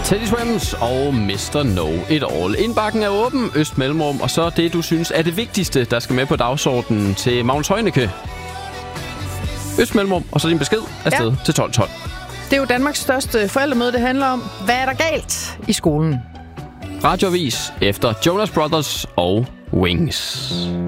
Teddy Swims og Mr. Know-It-All. Indbakken er åben, Øst Mellemrum, og så det, du synes er det vigtigste, der skal med på dagsordenen til Magnus Heunicke. Øst Mellemrum, og så din besked afsted til 1212. Det er jo Danmarks største forældremøde, det handler om, hvad er der galt i skolen? Radioavis efter Jonas Brothers og Wings.